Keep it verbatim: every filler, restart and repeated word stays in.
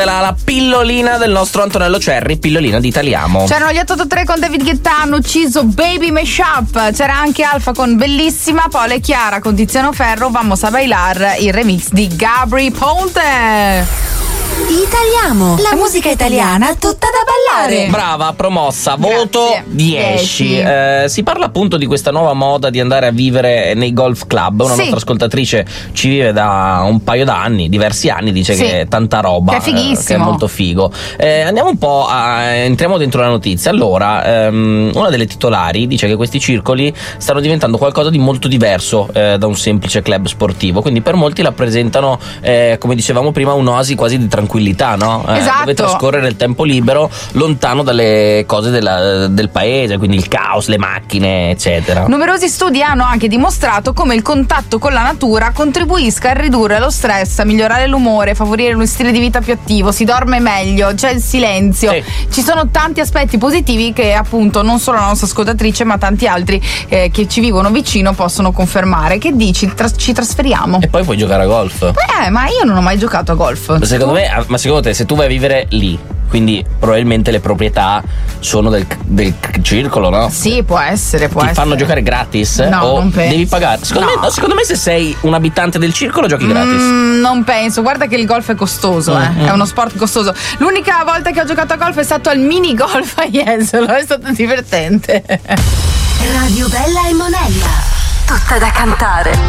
La, la pillolina del nostro Antonello Cerri, pillolina di Italiamo. C'erano gli otto otto tre con David Guetta, hanno ucciso Baby Mashup. C'era anche Alfa con Bellissima, Paola e Chiara con Tiziano Ferro, Vamos a Bailar, il remix di Gabri Ponte. Italiamo, la musica italiana tutta da ballare. Brava, promossa, voto Grazie. dieci. dieci. Eh, si parla appunto di questa nuova moda di andare a vivere nei golf club. Una Sì. nostra ascoltatrice ci vive da un paio d'anni, diversi anni, dice Sì. che è tanta roba, Che è fighissimo. eh, che è molto figo. Eh, andiamo un po' a, entriamo dentro la notizia. Allora, ehm, una delle titolari dice che questi circoli stanno diventando qualcosa di molto diverso eh, da un semplice club sportivo, quindi per molti la presentano, eh, come dicevamo prima, un'oasi quasi di tranquillità, no? Eh, Esatto. Dove trascorrere il tempo libero lontano dalle cose della- del paese, quindi il caos, le macchine, eccetera. Numerosi studi hanno anche dimostrato come il contatto con la natura contribuisca a ridurre lo stress, a migliorare l'umore, favorire uno stile di vita più attivo, si dorme meglio, c'è il silenzio. Sì. Ci sono tanti aspetti positivi che appunto non solo la nostra ascoltatrice ma tanti altri eh, che ci vivono vicino possono confermare. Che dici? Tras- ci trasferiamo? E poi puoi giocare a golf. Eh, ma io non ho mai giocato a golf. Ma secondo me, ma secondo te, se tu vai a vivere lì, quindi probabilmente le proprietà sono del, del circolo, no? Sì, può essere, può Ti essere. fanno giocare gratis? No, o non penso. devi pagare? Secondo, No. me, no, secondo me se sei un abitante del circolo giochi gratis. Mm, non penso, guarda che il golf è costoso, eh. Mm, mm. È uno sport costoso. L'unica volta che ho giocato a golf è stato al mini golf a Jesolo, è stato divertente. Radio Bella e Monella, tutta da cantare.